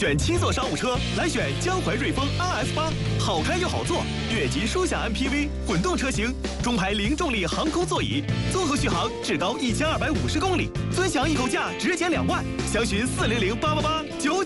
选7座商务车，来选江淮瑞风 RS8，好开又好坐，越级舒享 MPV 混动车型，中排零重力航空座椅，综合续航至高1250公里，尊享一口价直减2万，详询4008899。